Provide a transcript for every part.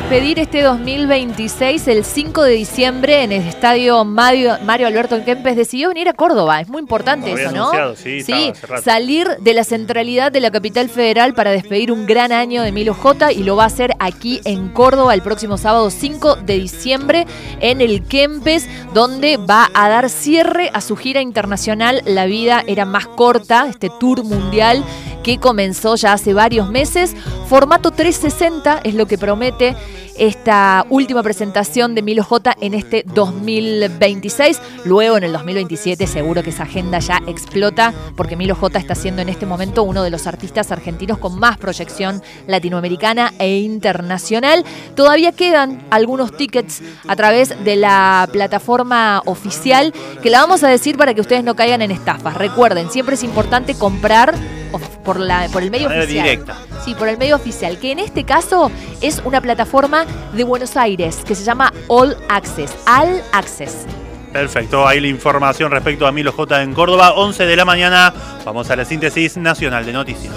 despedir este 2026 el 5 de diciembre en el estadio Mario Alberto Kempes. Decidió venir a Córdoba, es muy importante eso, ¿no? Sí, salir de la centralidad de la capital federal para despedir un gran año de Milo J, y lo va a hacer aquí en Córdoba el próximo sábado 5 de diciembre en el Kempes, donde va a dar cierre a su gira internacional La vida era más corta, este tour mundial que comenzó ya hace varios meses. Formato 360 es lo que promete esta última presentación de Milo J en este 2026. Luego en el 2027 seguro que esa agenda ya explota, porque Milo J está siendo en este momento uno de los artistas argentinos con más proyección latinoamericana e internacional. Todavía quedan algunos tickets a través de la plataforma oficial, que la vamos a decir para que ustedes no caigan en estafas. Recuerden, siempre es importante comprar por el medio oficial. Directa. Sí, por el medio oficial, que en este caso es una plataforma de Buenos Aires que se llama All Access. Perfecto, ahí la información respecto a Milo J en Córdoba, 11 de la mañana. Vamos a la síntesis nacional de noticias.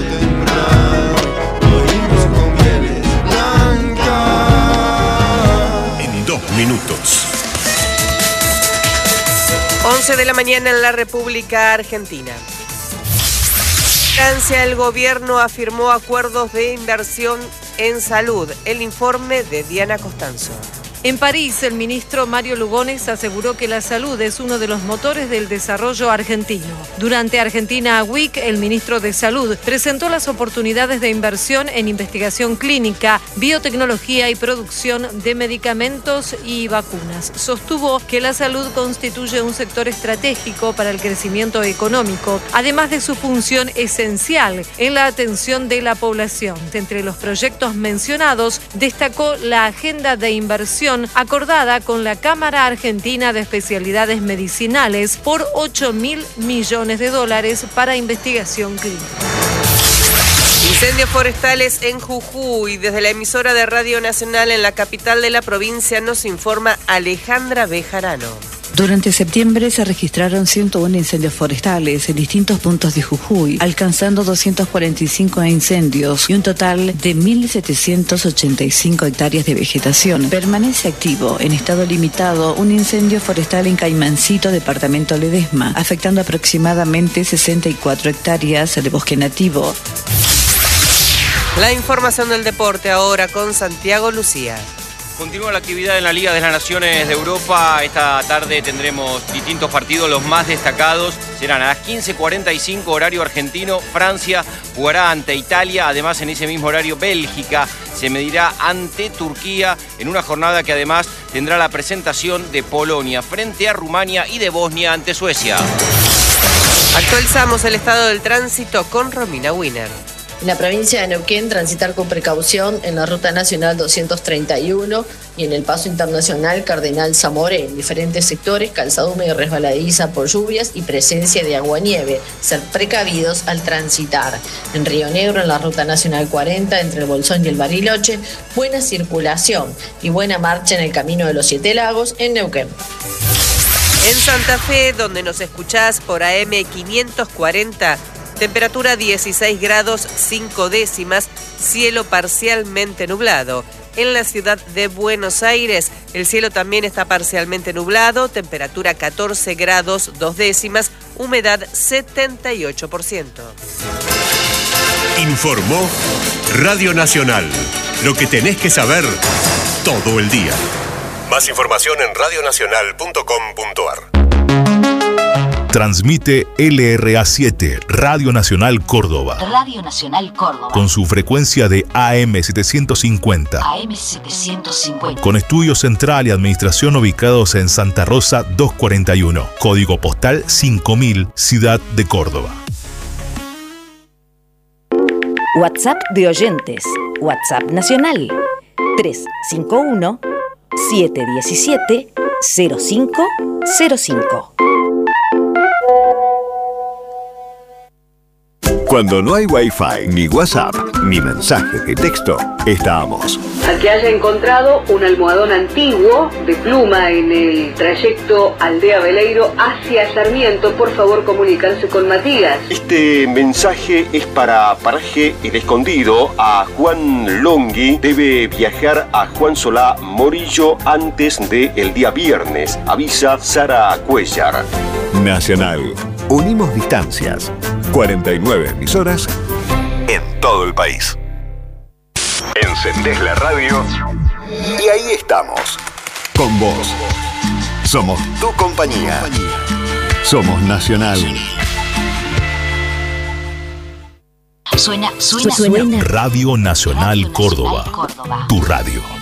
En 2 minutos. 11 de la mañana en la República Argentina. Francia, el gobierno afirmó acuerdos de inversión en salud. El informe de Diana Costanzo. En París, el ministro Mario Lugones aseguró que la salud es uno de los motores del desarrollo argentino. Durante Argentina Week, el ministro de Salud presentó las oportunidades de inversión en investigación clínica, biotecnología y producción de medicamentos y vacunas. Sostuvo que la salud constituye un sector estratégico para el crecimiento económico, además de su función esencial en la atención de la población. Entre los proyectos mencionados, destacó la agenda de inversión acordada con la Cámara Argentina de Especialidades Medicinales por $8.000 millones para investigación clínica. Incendios forestales en Jujuy. Desde la emisora de Radio Nacional en la capital de la provincia nos informa Alejandra Bejarano. Durante septiembre se registraron 101 incendios forestales en distintos puntos de Jujuy, alcanzando 245 incendios y un total de 1.785 hectáreas de vegetación. Permanece activo, en estado limitado, un incendio forestal en Caimancito, departamento Ledesma, afectando aproximadamente 64 hectáreas de bosque nativo. La información del deporte ahora con Santiago Lucía. Continúa la actividad en la Liga de las Naciones de Europa. Esta tarde tendremos distintos partidos. Los más destacados serán a las 15:45 horario argentino. Francia jugará ante Italia. Además, en ese mismo horario, Bélgica se medirá ante Turquía en una jornada que además tendrá la presentación de Polonia frente a Rumania y de Bosnia ante Suecia. Actualizamos el estado del tránsito con Romina Wiener. En la provincia de Neuquén, transitar con precaución en la Ruta Nacional 231 y en el Paso Internacional Cardenal Zamoré. En diferentes sectores, calzada húmeda y resbaladiza por lluvias y presencia de aguanieve. Ser precavidos al transitar. En Río Negro, en la Ruta Nacional 40, entre el Bolsón y el Bariloche, buena circulación y buena marcha en el Camino de los Siete Lagos en Neuquén. En Santa Fe, donde nos escuchás por AM 540, temperatura 16 grados 5 décimas, cielo parcialmente nublado. En la ciudad de Buenos Aires, el cielo también está parcialmente nublado, temperatura 14 grados 2 décimas, humedad 78%. Informó Radio Nacional. Lo que tenés que saber todo el día. Más información en radionacional.com.ar. Transmite LRA7, Radio Nacional Córdoba. Radio Nacional Córdoba. Con su frecuencia de AM750. AM750. Con estudio central y administración ubicados en Santa Rosa 241. Código postal 5000, Ciudad de Córdoba. WhatsApp de oyentes. WhatsApp nacional. 351-717-0505. Cuando no hay Wi-Fi, ni WhatsApp, ni mensaje de texto, estamos. A que haya encontrado un almohadón antiguo de pluma en el trayecto Aldea Veleiro hacia Sarmiento, por favor comunicarse con Matías. Este mensaje es para Paraje El Escondido. A Juan Longhi debe viajar a Juan Solá Morillo antes del día viernes. Avisa Sara Cuellar. Nacional. Unimos distancias. 49 emisoras en todo el país. Encendés la radio y ahí estamos. Con vos. Somos tu compañía. Somos Nacional. Suena. Radio Nacional Córdoba. Tu radio.